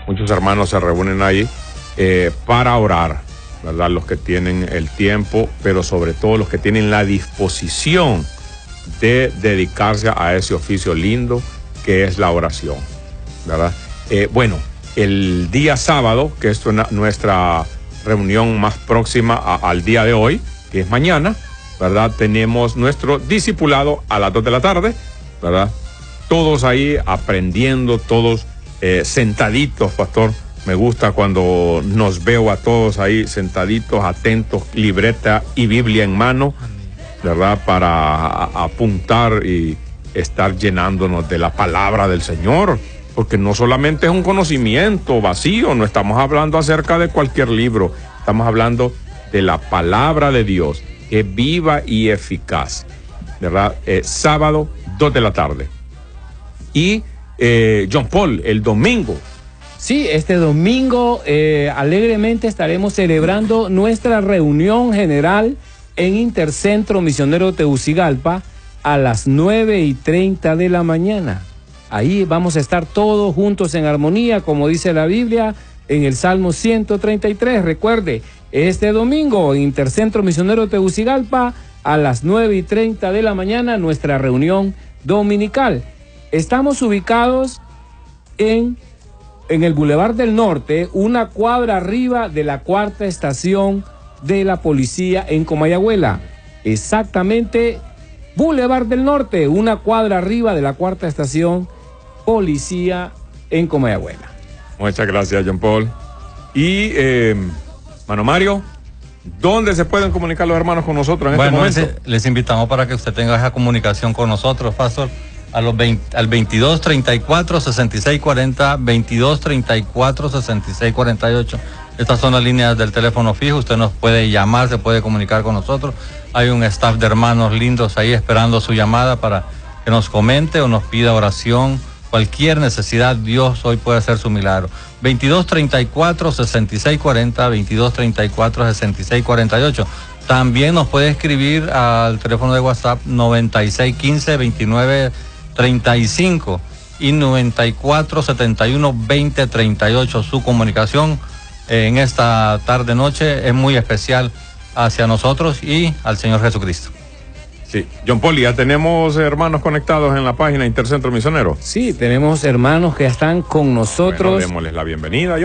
muchos hermanos se reúnen ahí para orar, ¿verdad? Los que tienen el tiempo, pero sobre todo los que tienen la disposición de dedicarse a ese oficio lindo que es la oración, ¿verdad? Bueno, el día sábado, que es nuestra reunión más próxima al día de hoy, que es mañana, ¿verdad? Tenemos nuestro discipulado a las 2 de la tarde, ¿verdad? Todos ahí aprendiendo, todos sentaditos, pastor. Me gusta cuando nos veo a todos ahí sentaditos, atentos, libreta y Biblia en mano, ¿verdad? Para apuntar y estar llenándonos de la palabra del Señor. Porque no solamente es un conocimiento vacío, no estamos hablando acerca de cualquier libro, estamos hablando de la palabra de Dios, que es viva y eficaz, ¿verdad? Sábado, 2 de la tarde. Y John Paul, el domingo. Sí, este domingo alegremente estaremos celebrando nuestra reunión general en Intercentro Misionero Tegucigalpa a las 9:30 de la mañana. Ahí vamos a estar todos juntos en armonía, como dice la Biblia en el Salmo 133. Recuerde, este domingo en Intercentro Misionero Tegucigalpa a las 9:30 de la mañana, nuestra reunión dominical. Estamos ubicados en el Boulevard del Norte, una cuadra arriba de la 4ª estación de la policía en Comayagüela. Exactamente, Boulevard del Norte, una cuadra arriba de la 4ª estación policía en Comayagüela. Muchas gracias, John Paul. Y, Mano Mario, ¿dónde se pueden comunicar los hermanos con nosotros en este momento? Les invitamos para que usted tenga esa comunicación con nosotros, pastor, al 2234-6640, 2234-6648. Estas son las líneas del teléfono fijo. Usted nos puede llamar, se puede comunicar con nosotros. Hay un staff de hermanos lindos ahí esperando su llamada para que nos comente o nos pida oración. Cualquier necesidad, Dios hoy puede hacer su milagro. 2234-6640, 2234-6648. También nos puede escribir al teléfono de WhatsApp 9615-2935 y 9471-2038. Su comunicación en esta tarde-noche es muy especial hacia nosotros y al Señor Jesucristo. Sí, John Paul, ¿ya tenemos hermanos conectados en la página Intercentro Misionero? Sí, tenemos hermanos que están con nosotros. Bueno, démosles la bienvenida.